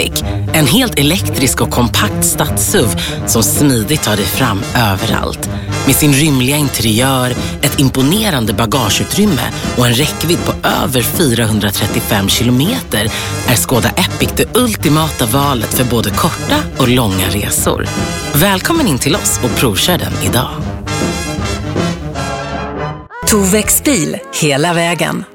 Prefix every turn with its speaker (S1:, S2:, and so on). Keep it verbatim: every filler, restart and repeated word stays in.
S1: Epic. En helt elektrisk och kompakt stads-S U V som smidigt tar dig fram överallt. Med sin rymliga interiör, ett imponerande bagageutrymme och en räckvidd på över fyrahundratrettiofem kilometer är Skoda Epic det ultimata valet för både korta och långa resor. Välkommen in till oss och provkör den idag.
S2: Tovex bil hela vägen.